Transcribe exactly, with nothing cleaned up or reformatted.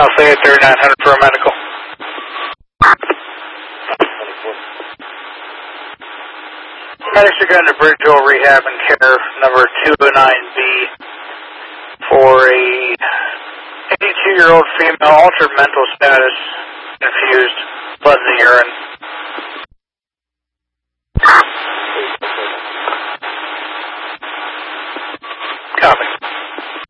South Lake thirty-nine hundred for a medical. Medics are going to Bridgeville Rehab and Care number two oh nine B for a eighty-two-year-old female, altered mental status, infused blood in the urine.